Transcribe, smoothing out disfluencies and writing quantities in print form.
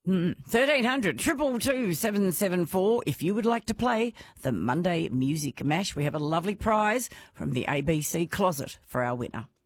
1300 222 774 if you would like to play the Monday Music Mash. We have a lovely prize from the ABC Closet for our winner.